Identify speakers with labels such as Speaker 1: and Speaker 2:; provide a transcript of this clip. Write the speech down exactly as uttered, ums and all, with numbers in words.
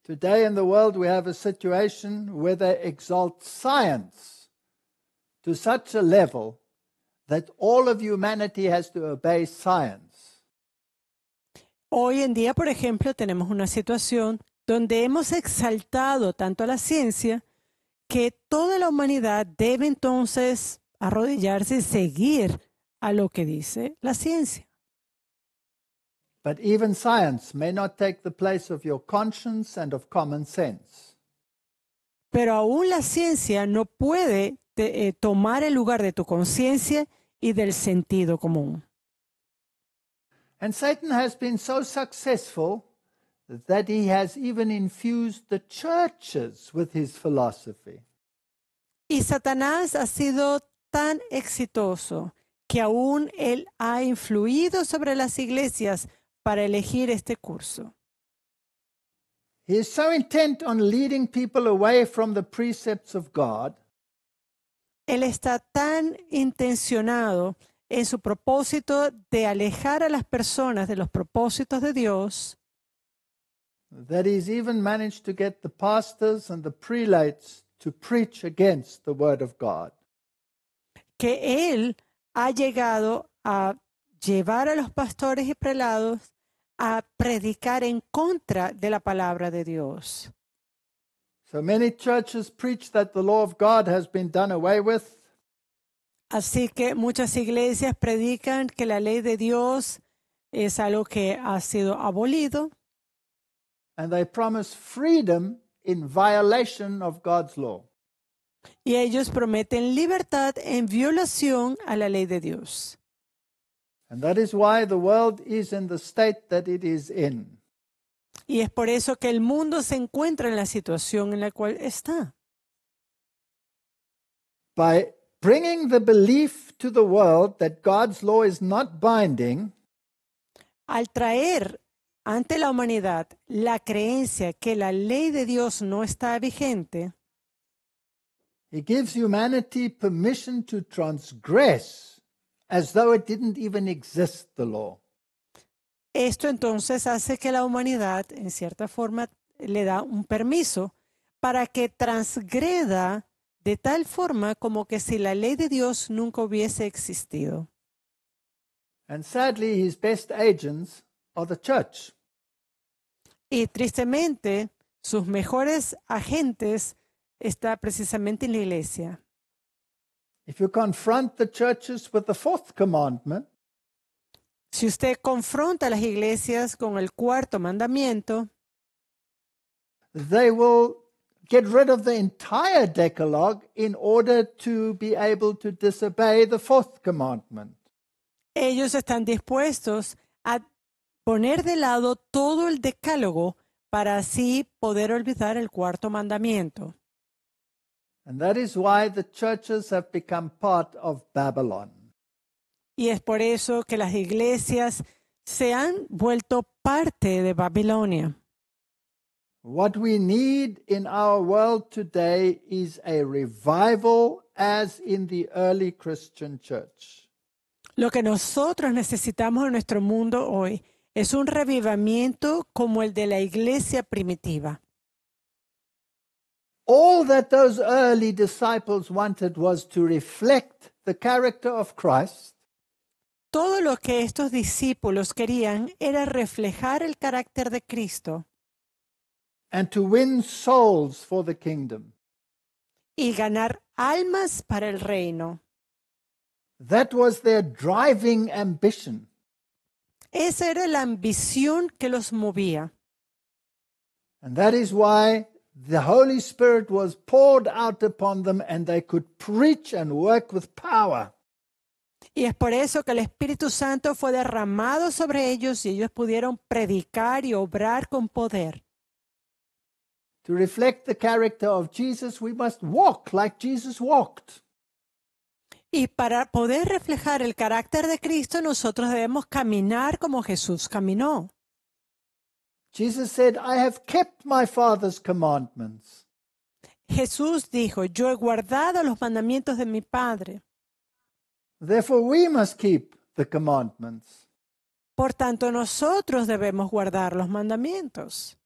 Speaker 1: Today in the world we have a situation where they exalt science to such a level that all of humanity has to obey science.
Speaker 2: Hoy en día, por ejemplo, tenemos una situación donde hemos exaltado tanto a la ciencia que toda la humanidad debe entonces arrodillarse y seguir a lo que dice la ciencia.
Speaker 1: But even science may not take the place of your conscience and of common sense.
Speaker 2: Pero aún la ciencia no puede te, eh, tomar el lugar de tu conciencia y del sentido común.
Speaker 1: And Satan has been so successful that he has even infused the churches with his philosophy.
Speaker 2: Y Satanás ha sido tan exitoso que aún él ha influido sobre las iglesias para elegir este curso.
Speaker 1: He is so intent on leading people away from the precepts of God
Speaker 2: Él está tan intencionado en su propósito de alejar a las personas de los propósitos de Dios
Speaker 1: that he's even managed to get the pastors and the prelates to preach against the word of God.
Speaker 2: que él ha llegado a llevar a los pastores y prelados a predicar en contra de la palabra de Dios.
Speaker 1: So many churches preach that the law of God has been done away with,
Speaker 2: Así que muchas iglesias predican que la ley de Dios es algo que ha sido abolido
Speaker 1: and they promise freedom in violation of God's law.
Speaker 2: y ellos prometen libertad en violación a la ley de Dios.
Speaker 1: And that is why the world is in the state that it is in.
Speaker 2: Y es por eso que el mundo se encuentra en la situación en la cual está.
Speaker 1: By bringing the belief to the world that God's law is not binding,
Speaker 2: Al traer ante la humanidad la creencia que la ley de Dios no está vigente,
Speaker 1: he gives humanity permission to transgress as though it didn't even exist, the law.
Speaker 2: esto entonces hace que la humanidad, en cierta forma, le da un permiso para que transgreda de tal forma como que si la ley de Dios nunca hubiese existido.
Speaker 1: And sadly, his best agents are the church.
Speaker 2: Y tristemente, sus mejores agentes están precisamente en la iglesia.
Speaker 1: If you confront the churches with the fourth commandment,
Speaker 2: Si usted confronta a las iglesias con el cuarto mandamiento,
Speaker 1: they will get rid of the entire Decalogue in order to be able to disobey the fourth commandment.
Speaker 2: ellos están dispuestos a poner de lado todo el decálogo para así poder olvidar el cuarto mandamiento.
Speaker 1: And that is why the churches have become part of Babylon.
Speaker 2: Y es por eso que las iglesias se han vuelto parte de Babilonia.
Speaker 1: What we need in our world today is a revival as in the early Christian church.
Speaker 2: Lo que nosotros necesitamos en nuestro mundo hoy es un revivamiento como el de la iglesia primitiva.
Speaker 1: All that those early disciples wanted was to reflect the character of Christ
Speaker 2: Todo lo que estos discípulos querían era reflejar el carácter de Cristo
Speaker 1: and to win souls for the kingdom.
Speaker 2: y ganar almas para el reino.
Speaker 1: That was their driving ambition.
Speaker 2: Esa era la ambición que los movía.
Speaker 1: And that is why the Holy Spirit was poured out upon them and they could preach and work with power.
Speaker 2: Y es por eso que el Espíritu Santo fue derramado sobre ellos y ellos pudieron predicar y obrar con poder.
Speaker 1: To reflect the character of Jesus, we must walk like Jesus walked.
Speaker 2: Y para poder reflejar el carácter de Cristo, nosotros debemos caminar como Jesús caminó.
Speaker 1: Jesus said, I have kept my Father's commandments.
Speaker 2: Jesús dijo, yo he guardado los mandamientos de mi Padre.
Speaker 1: Therefore, we must keep the commandments.
Speaker 2: Por tanto, nosotros debemos guardar los mandamientos.